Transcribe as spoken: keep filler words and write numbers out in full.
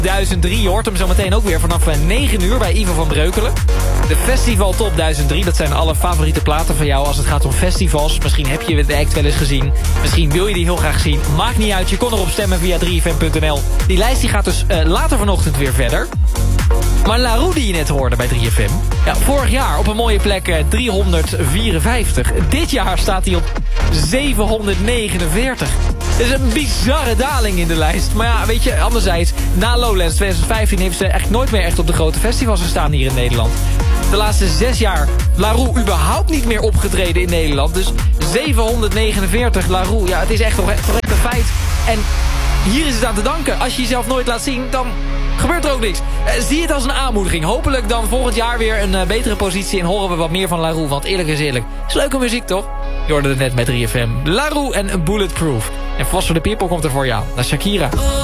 duizend drie. Je hoort hem zo meteen ook weer vanaf negen uur bij Ivo van Breukelen. De Festival Top duizend drie, dat zijn alle favoriete platen van jou als het gaat om festivals. Misschien heb je de act wel eens gezien. Misschien wil je die heel graag zien. Maakt niet uit, je kon erop stemmen via drie f m punt n l. Die lijst die gaat dus uh, later vanochtend weer verder. Maar La Roux die je net hoorde bij drie f m. Ja, vorig jaar op een mooie plek uh, driehonderdvierenvijftig. Dit jaar staat hij op zevenhonderdnegenenveertig. Dat is een bizarre daling in de lijst. Maar ja, weet je, anderzijds, na Lowlands twintig vijftien heeft ze echt nooit meer echt op de grote festivals gestaan hier in Nederland. De laatste zes jaar La Roux überhaupt niet meer opgetreden in Nederland. Dus zevenhonderdnegenenveertig La Roux, ja, het is echt toch echt een feit. En hier is het aan te danken. Als je jezelf nooit laat zien, dan gebeurt er ook niks. Uh, zie het als een aanmoediging. Hopelijk dan volgend jaar weer een uh, betere positie en horen we wat meer van La Roux. Want eerlijk is eerlijk, is leuke muziek toch? Je hoorde het net met drie f m. La Roux en Bulletproof. En Vast voor de People komt er voor jou. Dat is Shakira.